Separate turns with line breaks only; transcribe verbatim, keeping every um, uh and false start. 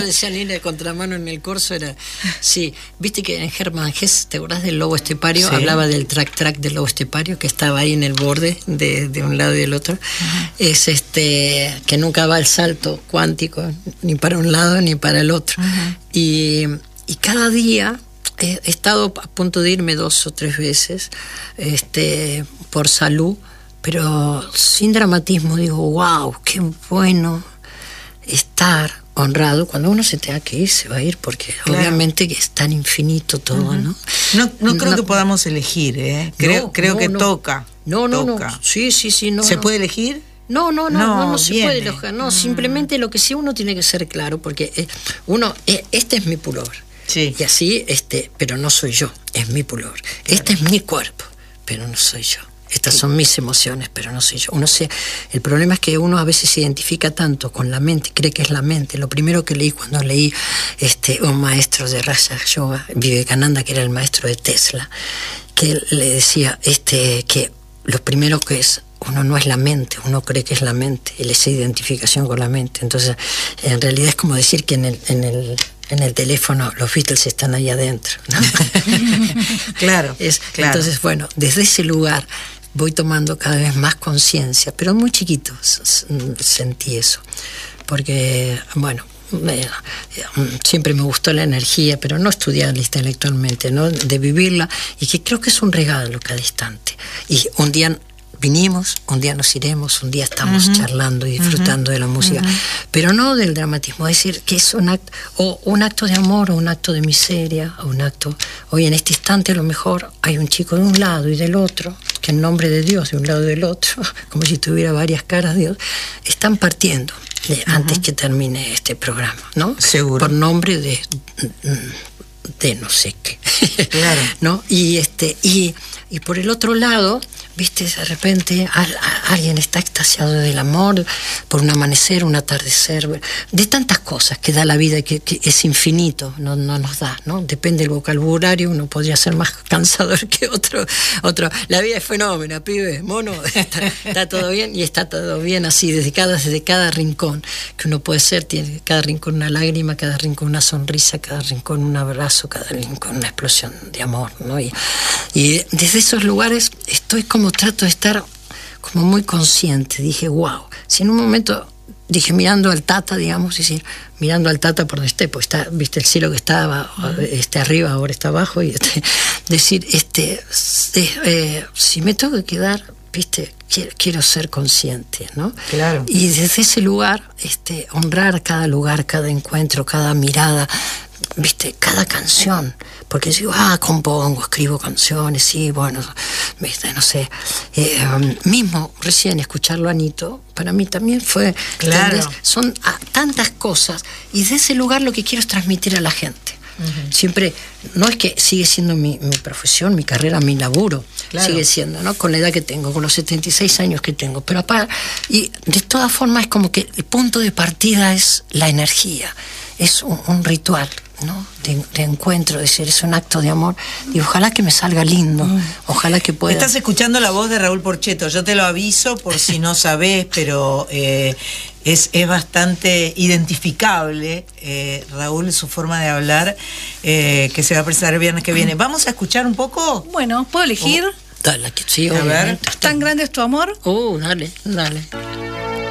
decía línea de contramano en el corso era, sí, viste que en Hermann Hesse, ¿te acordás del lobo estepario? Sí. Hablaba del track track del lobo estepario que estaba ahí en el borde de, de un lado y del otro. Uh-huh. Es este que nunca va el salto cuántico ni para un lado ni para el otro. Uh-huh. y, y cada día he, he estado a punto de irme dos o tres veces este por salud, pero sin dramatismo. Digo, wow, qué bueno estar honrado. Cuando uno se tenga que ir, se va a ir, porque claro, obviamente que es tan infinito todo, uh-huh. ¿no?
No, no creo no, que podamos elegir, ¿eh? Creo, no, creo no, que
no.
toca.
No, no,
toca.
no. Sí, sí, sí. No,
¿Se
no.
puede elegir?
No, no, no, no, no, no se
viene.
puede elegir. No, mm. simplemente lo que sí uno tiene que ser claro, porque eh, uno, eh, este es mi pullover.
Sí.
Y así, este, pero no soy yo, es mi pullover. Claro. Este es mi cuerpo, pero no soy yo. Estas son mis emociones, pero no soy yo. Uno se, el problema es que uno a veces se identifica tanto con la mente, cree que es la mente. Lo primero que leí cuando leí este, un maestro de Raja Yoga, Vivekananda, que era el maestro de Tesla, que le decía este, que lo primero que es, uno no es la mente, uno cree que es la mente, y esa identificación con la mente. Entonces, en realidad es como decir que en el, en el en el teléfono los Beatles están ahí adentro, ¿no?
Claro,
es,
claro.
Entonces, bueno, desde ese lugar voy tomando cada vez más conciencia, pero muy chiquito sentí eso, porque, bueno, me, siempre me gustó la energía, pero no estudiarla intelectualmente, ¿no? De vivirla, y que creo que es un regalo cada instante. Y un día vinimos, un día nos iremos, un día estamos uh-huh. charlando y disfrutando uh-huh. de la música, uh-huh. pero no del dramatismo, es decir, que es un acto, o un acto de amor, o un acto de miseria, o un acto, hoy en este instante a lo mejor hay un chico de un lado y del otro, que en nombre de Dios, de un lado y del otro, como si tuviera varias caras Dios, están partiendo de, uh-huh. antes que termine este programa, ¿no?
Seguro.
Por nombre de, de no sé qué,
claro.
¿no? Y este, y, y por el otro lado, viste, de repente a, a, alguien está extasiado del amor por un amanecer, un atardecer, de tantas cosas que da la vida, que, que es infinito, no, no nos da, ¿no? Depende del vocabulario, uno podría ser más cansador que otro, otro. La vida es fenómeno, pibe, mono, está, está todo bien, y está todo bien así, desde cada, desde cada rincón que uno puede ser, tiene cada rincón una lágrima, cada rincón una sonrisa, cada rincón un abrazo, cada rincón una explosión de amor, ¿no? Y, y desde esos lugares estoy como trato de estar como muy consciente. Dije, wow, si en un momento dije mirando al Tata, digamos, es decir, mirando al Tata por donde esté, pues está, viste el cielo que estaba este, arriba, ahora está abajo, y este, decir, este, eh, si me tengo que quedar, viste, quiero, quiero ser consciente, ¿no?
Claro.
Y desde ese lugar, este, honrar cada lugar, cada encuentro, cada mirada, viste, cada canción, porque yo digo, ah, compongo, escribo canciones, sí, bueno, viste, no sé, eh, um, mismo recién escucharlo a Anito, para mí también fue,
claro.
¿entendés? Son ah, tantas cosas, y de ese lugar lo que quiero es transmitir a la gente. Uh-huh. Siempre, no es que sigue siendo mi, mi profesión, mi carrera, mi laburo, claro. sigue siendo, ¿no? Con la edad que tengo, con los setenta y seis años que tengo, pero aparte, y de todas formas es como que el punto de partida es la energía, es un, un ritual, ¿no? De, de encuentro, de ser, es un acto de amor, y ojalá que me salga lindo, mm. ojalá que pueda.
Estás escuchando la voz de Raúl Porchetto, yo te lo aviso por si no sabés, pero eh, es, es bastante identificable, eh, Raúl, su forma de hablar, eh, que se va a presentar el viernes que viene. ¿Vamos a escuchar un poco?
Bueno, ¿puedo elegir?
Oh, dale, que sí,
a ver.
¿Tan grande es tu amor?
Uh, dale, dale.